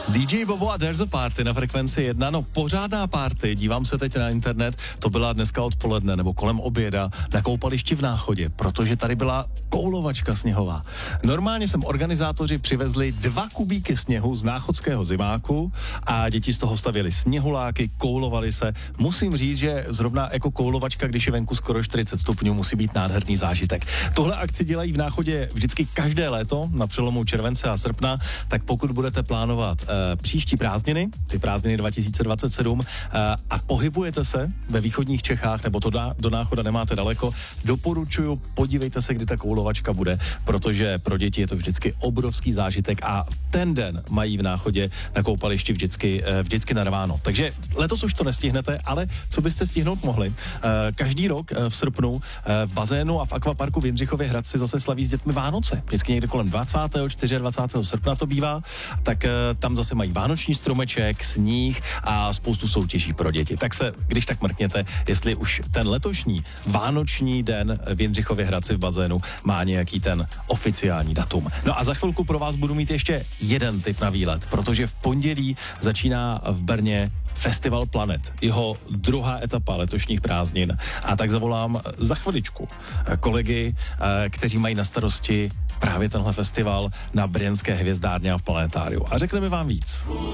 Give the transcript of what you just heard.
DJ Bobo a There's a Party na frekvenci 1, no pořádná party, dívám se teď na internet, to byla dneska odpoledne nebo kolem oběda na koupališti v Náchodě, protože tady byla koulovačka sněhová. Normálně sem organizátoři přivezli 2 kubíky sněhu z náchodského zimáku a děti z toho stavěly sněhuláky, koulovali se. Musím říct, že zrovna jako koulovačka, když je venku skoro 40 stupňů, musí být nádherný zážitek. Tohle akci dělají v Náchodě vždycky každé léto na přelomu července a srpna, tak pokud budete plánovat příští prázdniny, ty prázdniny 2027 a pohybujete se ve východních Čechách, nebo to do Náchoda nemáte daleko, doporučuju, podívejte se, kdy ta koulovačka bude, protože pro děti je to vždycky obrovský zážitek a ten den mají v Náchodě na koupališti vždycky narváno. Takže letos už to nestihnete, ale co byste stihnout mohli? Každý rok v srpnu v bazénu a v akvaparku v Jindřichově Hradci zase slaví s dětmi Vánoce. Vždycky někde kolem 20. 24. srpna to bývá, tak tam zase mají vánoční stromeček, sníh a spoustu soutěží pro děti. Tak se, když tak mrkněte, jestli už ten letošní vánoční den v Jindřichově Hradci v bazénu má nějaký ten oficiální datum. No a za chvilku pro vás budu mít ještě jeden tip na výlet, protože v pondělí začíná v Brně Festival Planet, jeho druhá etapa letošních prázdnin. A tak zavolám za chviličku kolegy, kteří mají na starosti právě tenhle festival na brněnské hvězdárně a v planetáriu. A řekneme vám víc.